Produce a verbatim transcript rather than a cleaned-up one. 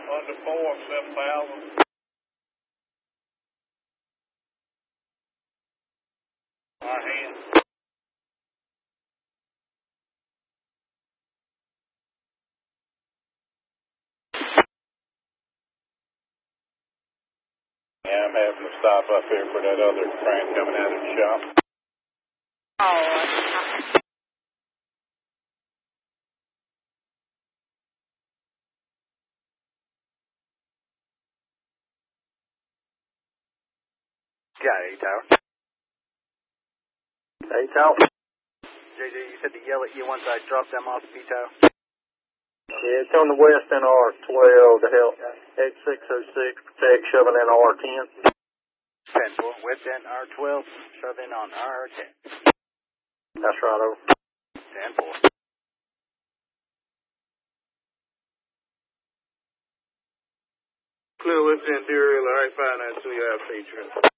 Under four, seven thousand. Our hand. Yeah, I'm having to stop up here for that other train coming out of the shop. Oh, Yeah, A-Tower. A-Tower. J J, you said to yell at you once I dropped them off B-Tower? Yeah, it's on the west end of R twelve to help X six oh six protect shoving in R ten. ten four, west end R twelve, shove in on R ten. That's right, over. ten four. Clear west end, Deer Hill, all right, fine, that's who you have, Patriot.